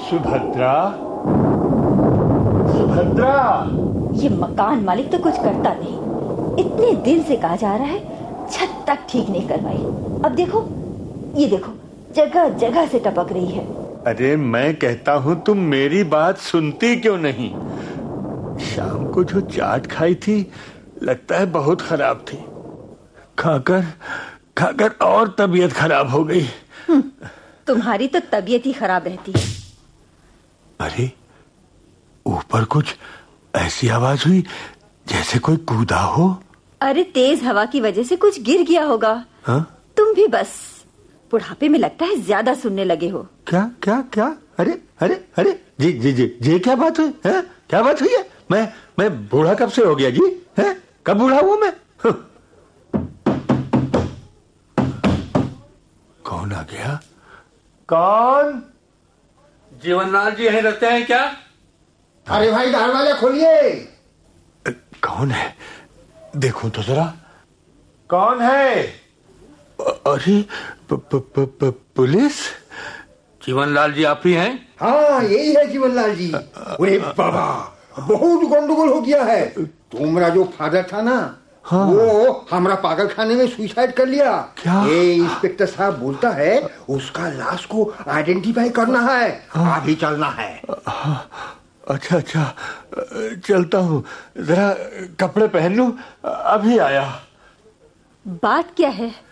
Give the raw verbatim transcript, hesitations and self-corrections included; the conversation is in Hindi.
सुभद्रा, सुभद्रा। ये मकान मालिक तो कुछ करता नहीं। इतने दिन से कहा जा रहा है छत तक ठीक नहीं करवाई। अब देखो, ये देखो, जगह जगह से टपक रही है। अरे मैं कहता हूँ तुम मेरी बात सुनती क्यों नहीं? शाम को जो चाट खाई थी लगता है बहुत खराब थी। खाकर खाकर और तबीयत खराब हो गई। तुम्हारी तो तबीयत ही खराब रहती है। अरे ऊपर कुछ ऐसी आवाज हुई जैसे कोई कूदा हो। अरे तेज हवा की वजह से कुछ गिर गया होगा। हा? तुम भी बस बुढ़ापे में लगता है ज्यादा सुनने लगे हो। क्या क्या क्या? अरे अरे अरे जी जी जी जी क्या बात हुई है? क्या बात हुई है? मैं मैं बूढ़ा कब से हो गया जी? है कब बूढ़ा हुआ मैं? कौन आ गया? कौन? जीवनलाल जी यहीं रहते हैं क्या? अरे भाई दरवाजा खोलिए। कौन है? देखो तो जरा कौन है? अरे प, प, प, प, पुलिस? जीवनलाल जी आप ही हैं? हाँ यही है जीवनलाल जी। अरे बाबा बहुत गंडगोल हो गया है। तुम्हारा जो फादर था ना, हाँ। वो हमारा पागल खाने में सुसाइड कर लिया। क्या? ये इंस्पेक्टर साहब बोलता है उसका लाश को आइडेंटिफाई करना है। हाँ। अभी चलना है। हाँ। अच्छा अच्छा चलता हूँ, जरा कपड़े पहन लूं, अभी आया। बात क्या है?